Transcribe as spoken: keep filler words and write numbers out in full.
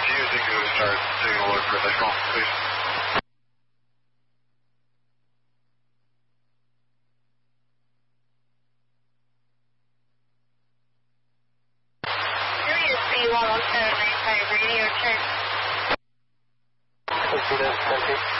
you think you would start taking a look for additional, please? Sirius B one one seven nine five radio check. Let's do that, thank you.